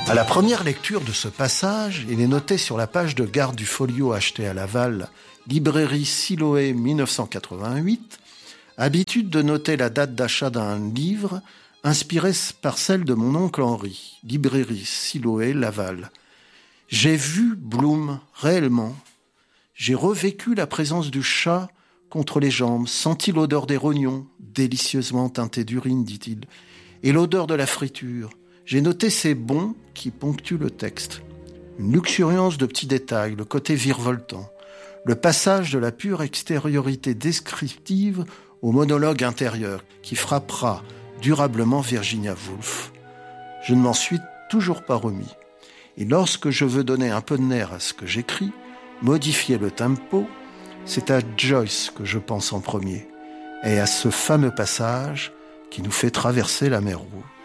À la première lecture de ce passage, il est noté sur la page de garde du folio acheté à Laval, librairie Siloé 1988, habitude de noter la date d'achat d'un livre inspiré par celle de mon oncle Henri, librairie Siloé Laval. J'ai vu Bloom réellement. J'ai revécu la présence du chat contre les jambes, senti l'odeur des rognons, délicieusement teintés d'urine, dit-il, et l'odeur de la friture. J'ai noté ces bons qui ponctuent le texte. Une luxuriance de petits détails, le côté virevoltant, le passage de la pure extériorité descriptive au monologue intérieur qui frappera durablement Virginia Woolf. Je ne m'en suis toujours pas remis. Et lorsque je veux donner un peu de nerf à ce que j'écris, modifier le tempo, c'est à Joyce que je pense en premier, et à ce fameux passage qui nous fait traverser la mer Rouge.